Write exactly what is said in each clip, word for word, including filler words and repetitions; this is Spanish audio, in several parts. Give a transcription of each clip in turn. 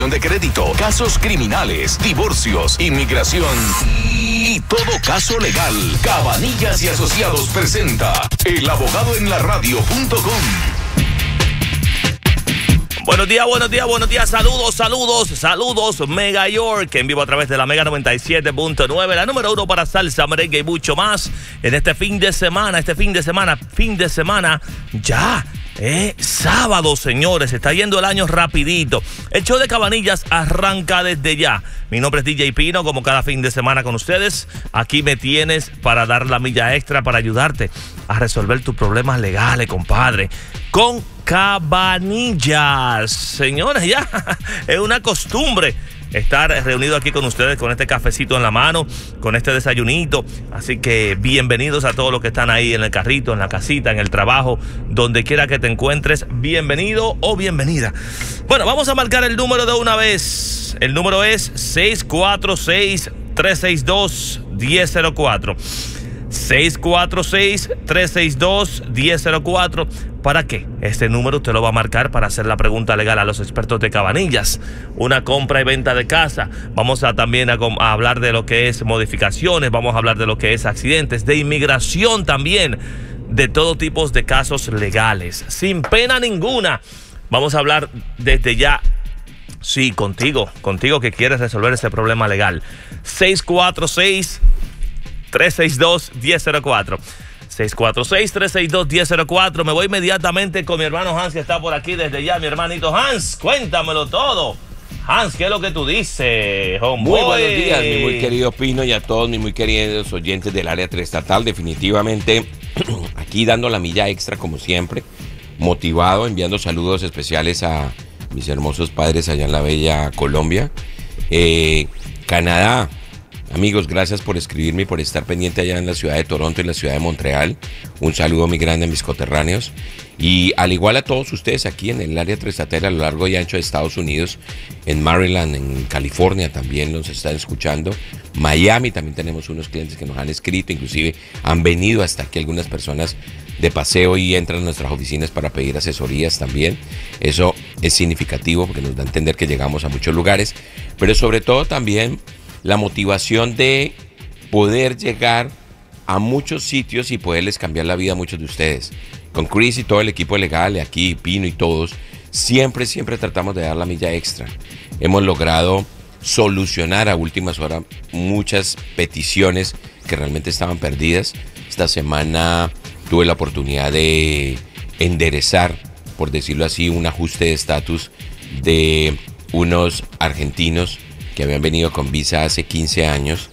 de crédito, casos criminales, divorcios, inmigración y todo caso legal. Cabanillas y Asociados presenta El Abogado en la Radio punto com. Buenos días, buenos días, buenos días, saludos, saludos, saludos, Mega York, en vivo a través de la Mega noventa y siete punto nueve, la número uno para salsa, merengue y mucho más, en este fin de semana, este fin de semana, fin de semana, ya, eh, sábado, señores, está yendo el año rapidito, el show de Cabanillas arranca desde ya. Mi nombre es D J Pino, como cada fin de semana con ustedes, aquí me tienes para dar la milla extra, para ayudarte a resolver tus problemas legales, compadre, con Cabanillas. Señores, ya es una costumbre estar reunido aquí con ustedes con este cafecito en la mano, con este desayunito. Así que bienvenidos a todos los que están ahí en el carrito, en la casita, en el trabajo, donde quiera que te encuentres. Bienvenido o bienvenida. Bueno, vamos a marcar el número de una vez. El número es seis cuatro seis, tres seis dos, uno cero cero cuatro. seis cuatro seis, tres seis dos, uno cero cero cuatro. ¿Para qué? Este número usted lo va a marcar para hacer la pregunta legal a los expertos de Cabanillas. Una compra y venta de casa. Vamos a también a, a hablar de lo que es modificaciones. Vamos a hablar de lo que es accidentes, de inmigración también, de todo tipo de casos legales. Sin pena ninguna. Vamos a hablar desde ya. Sí, contigo, contigo que quieres resolver ese problema legal. seis cuatro seis, tres seis dos, uno cero cero cuatro. seis cuatro seis, tres seis dos, uno cero cero cuatro. Me voy inmediatamente con mi hermano Hans, que está por aquí desde ya. Mi hermanito Hans, cuéntamelo todo. Hans, ¿qué es lo que tú dices, homeboy? Muy buenos días, mi muy querido Pino, y a todos mis muy queridos oyentes del área triestatal. Definitivamente aquí dando la milla extra como siempre, motivado, enviando saludos especiales a mis hermosos padres allá en la bella Colombia. Eh, Canadá. Amigos, gracias por escribirme y por estar pendiente allá en la ciudad de Toronto y en la ciudad de Montreal. Un saludo muy grande a mis coterráneos. Y al igual a todos ustedes aquí en el área triestatal a lo largo y ancho de Estados Unidos, en Maryland, en California también nos están escuchando. Miami también tenemos unos clientes que nos han escrito, inclusive han venido hasta aquí algunas personas de paseo y entran a nuestras oficinas para pedir asesorías también. Eso es significativo porque nos da a entender que llegamos a muchos lugares, pero sobre todo también la motivación de poder llegar a muchos sitios y poderles cambiar la vida a muchos de ustedes. Con Chris y todo el equipo legal, aquí Pino y todos, siempre, siempre tratamos de dar la milla extra. Hemos logrado solucionar a últimas horas muchas peticiones que realmente estaban perdidas. Esta semana tuve la oportunidad de enderezar, por decirlo así, un ajuste de estatus de unos argentinos que habían venido con visa hace quince años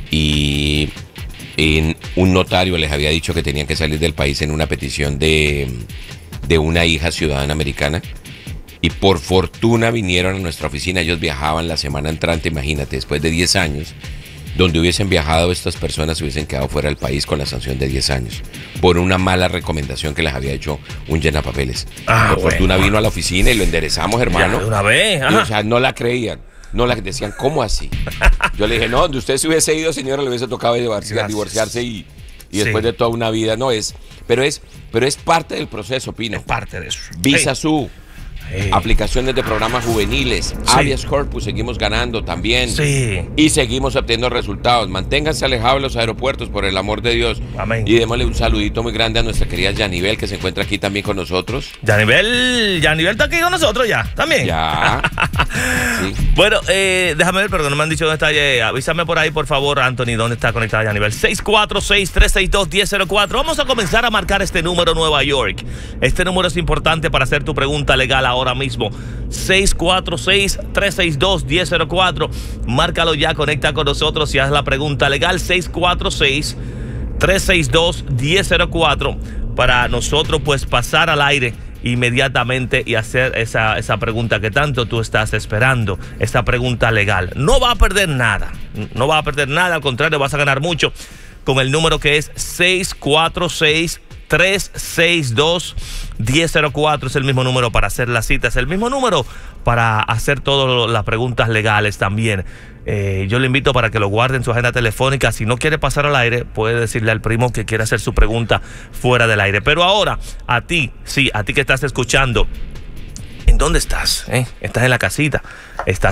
y en un notario les había dicho que tenían que salir del país en una petición de, de una hija ciudadana americana, y por fortuna vinieron a nuestra oficina. Ellos viajaban la semana entrante, imagínate, después de diez años. Donde hubiesen viajado estas personas se hubiesen quedado fuera del país con la sanción de diez años por una mala recomendación que les había hecho un llenapapeles. Ah, por bueno. fortuna vino a la oficina y lo enderezamos, hermano. Ya, de una vez. Y, o sea, no la creían. No, la decían, ¿cómo así? Yo le dije, no, de usted se hubiese ido, señora, le hubiese tocado divorciarse, divorciarse y, y sí. después de toda una vida. No es, pero es, pero es parte del proceso, Pino. Es parte de eso. Visa hey. Su. Hey. Aplicaciones de programas juveniles, sí. Habeas corpus, seguimos ganando también. Sí. Y seguimos obteniendo resultados. Manténganse alejados de los aeropuertos, por el amor de Dios. Amén. Y démosle un saludito muy grande a nuestra querida Yanibel, que se encuentra aquí también con nosotros. Yanibel, Yanibel está aquí con nosotros ya, también. Ya. Sí. Bueno, eh, déjame ver, pero no me han dicho dónde está. Eh, avísame por ahí, por favor, Anthony, dónde está conectada Yanibel. seis cuatro seis, tres seis dos, uno cero cero cuatro. Vamos a comenzar a marcar este número Nueva York. Este número es importante para hacer tu pregunta legal ahora mismo. seis cuatro seis, tres seis dos, uno cero cero cuatro. Márcalo ya, conecta con nosotros y haz la pregunta legal. seis cuatro seis, tres seis dos, uno cero cero cuatro para nosotros pues pasar al aire inmediatamente y hacer esa, esa pregunta que tanto tú estás esperando, esa pregunta legal. No va a perder nada, no va a perder nada, al contrario, vas a ganar mucho con el número que es seis cuatro seis, tres seis dos, uno cero cero cuatro. Es el mismo número para hacer la cita, es el mismo número para hacer todas las preguntas legales también. Eh, yo le invito para que lo guarde en su agenda telefónica. Si no quiere pasar al aire, puede decirle al primo que quiere hacer su pregunta fuera del aire. Pero ahora, a ti, sí, a ti que estás escuchando ¿En dónde estás? ¿Eh? ¿Estás en la casita? ¿Estás